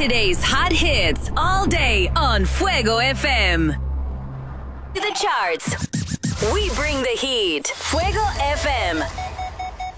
Today's hot hits all day on Fuego FM. To the charts. We bring the heat. Fuego FM.